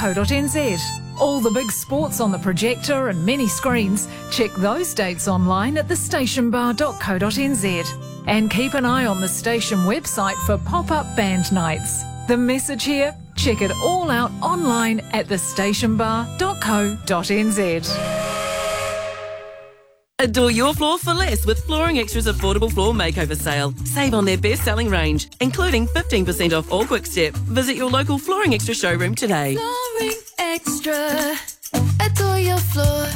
stationbar.co.nz. All the big sports on the projector and many screens. Check those dates online at thestationbar.co.nz. And keep an eye on the station website for pop-up band nights. The message here? Check it all out online at thestationbar.co.nz. Adore your floor for less with Flooring Extra's affordable floor makeover sale. Save on their best-selling range, including 15% off all Quick Step. Visit your local Flooring Extra showroom today. Flooring Extra. Adore your floor.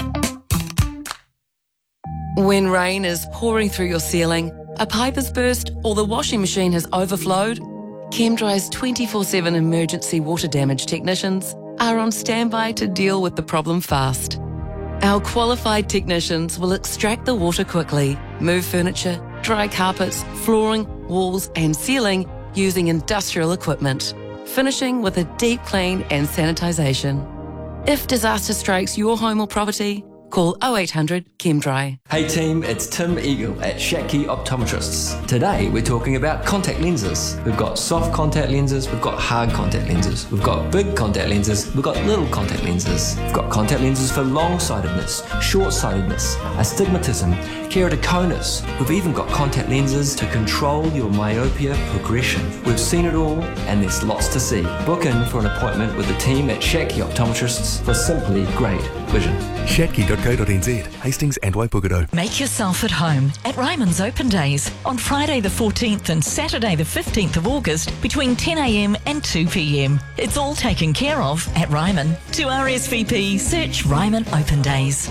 When rain is pouring through your ceiling, a pipe has burst, or the washing machine has overflowed, ChemDry's 24/7 emergency water damage technicians are on standby to deal with the problem fast. Our qualified technicians will extract the water quickly, move furniture, dry carpets, flooring, walls and ceiling using industrial equipment, finishing with a deep clean and sanitisation. If disaster strikes your home or property, call 0800 ChemDry. Hey team, it's Tim Eagle at Shatki Optometrists. Today we're talking about contact lenses. We've got soft contact lenses, we've got hard contact lenses, we've got big contact lenses, we've got little contact lenses. We've got contact lenses for long-sightedness, short-sightedness, astigmatism, keratoconus. We've even got contact lenses to control your myopia progression. We've seen it all and there's lots to see. Book in for an appointment with the team at Shatki Optometrists for simply great vision. Shatki.co.nz, Hastings and Waipukaro. Make yourself at home at Ryman's Open Days on Friday the 14th and Saturday the 15th of August between 10 a.m. and 2 p.m. It's all taken care of at Ryman. To RSVP, search Ryman Open Days.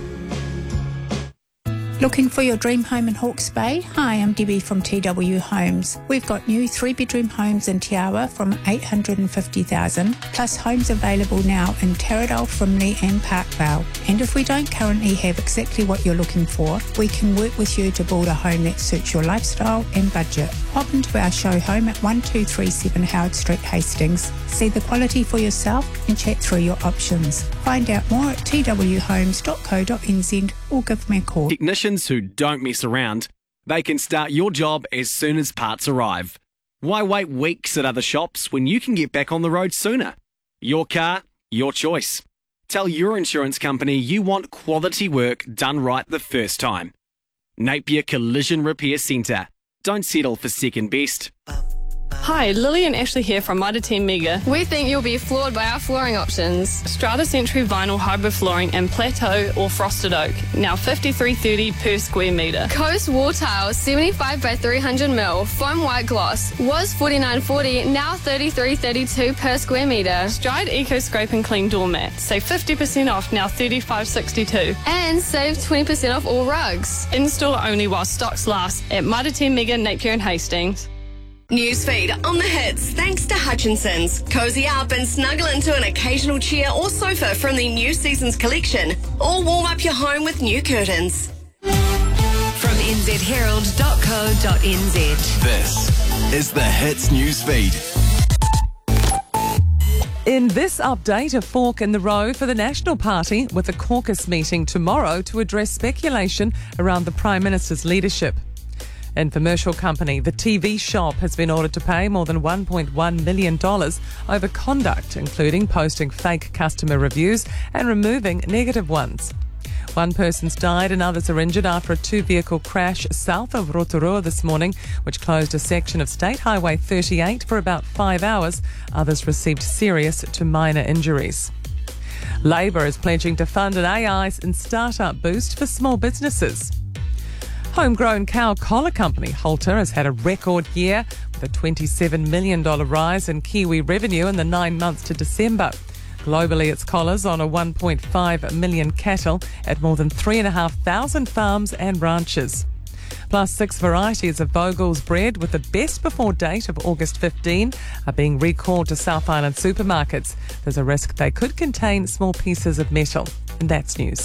Looking for your dream home in Hawke's Bay? Hi, I'm Debbie from TW Homes. We've got new 3-bedroom homes in Te Awa from $850,000, plus homes available now in Taradale, Frimley and Parkvale. And if we don't currently have exactly what you're looking for, we can work with you to build a home that suits your lifestyle and budget. Pop into our show home at 1237 Howard Street, Hastings. See the quality for yourself and chat through your options. Find out more at twhomes.co.nz or give me a call. Technicians who don't mess around, they can start your job as soon as parts arrive. Why wait weeks at other shops when you can get back on the road sooner? Your car, your choice. Tell your insurance company you want quality work done right the first time. Napier Collision Repair Centre. Don't settle for second best. Hi, Lily and Ashley here from Mitre 10 Mega. We think you'll be floored by our flooring options. Strata Century vinyl hybrid flooring in plateau or frosted oak, now $53.30 per square metre. Coast wall tiles, 75 by 300mm, foam white gloss, was $49.40, now $33.32 per square metre. Stride Eco Scrape and Clean doormat, save 50% off, now $35.62. And save 20% off all rugs. In-store only while stocks last at Mitre 10 Mega, Napier and Hastings. Newsfeed on the hits thanks to Hutchinson's. Cozy up and snuggle into an occasional chair or sofa from the new season's collection, or warm up your home with new curtains. From nzherald.co.nz. This is the Hits Newsfeed. In this update, a fork in the road for the National Party with a caucus meeting tomorrow to address speculation around the Prime Minister's leadership. Infomercial company The TV Shop has been ordered to pay more than $1.1 million over conduct, including posting fake customer reviews and removing negative ones. One person's died and others are injured after a 2-vehicle crash south of Rotorua this morning, which closed a section of State Highway 38 for about 5 hours. Others received serious to minor injuries. Labor is pledging to fund an AI and startup boost for small businesses. Homegrown cow collar company Halter has had a record year with a $27 million rise in Kiwi revenue in the 9 months to December. Globally, its collars honour 1.5 million cattle at more than 3,500 farms and ranches. Plus, 6 varieties of Vogel's bread with the best before date of August 15 are being recalled to South Island supermarkets. There's a risk they could contain small pieces of metal. And that's news.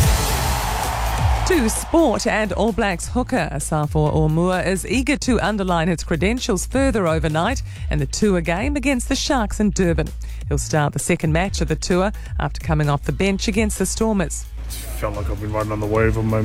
To sport, and All Blacks hooker Asafo Ormua is eager to underline his credentials further overnight in the tour game against the Sharks in Durban. He'll start the second match of the tour after coming off the bench against the Stormers. Felt like I've been riding on the wave of my